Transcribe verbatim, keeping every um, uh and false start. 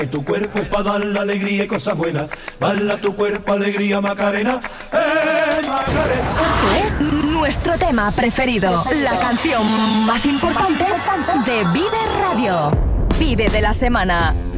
Tu cuerpo es para dar la alegría y cosas buenas. Baila tu cuerpo, alegría, Macarena. ¡Eh, Macarena! Este es nuestro tema preferido. La canción más importante de Vive Radio. Vive de la semana.